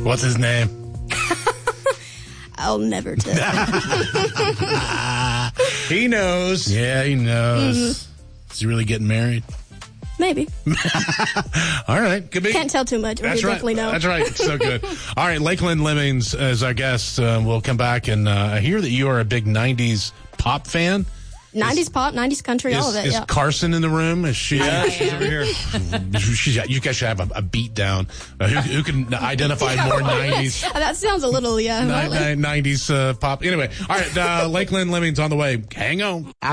What's his name? I'll never tell. He knows. Yeah, he knows. Is he really getting married? Maybe. All right. Could be. Can't tell too much, but That's you right. definitely know. That's right. So good. All right. Lakeland Lemmings is our guest. We'll come back, and I hear that you are a big 90s pop fan. 90s pop, 90s country, all of it, Is yeah. Carson in the room? Is she? Yeah, she's over here. You guys should have a beat down. Who can identify more 90s? That sounds a little, 90s pop. Anyway, all right. Lakeland Lemmings on the way. Hang on.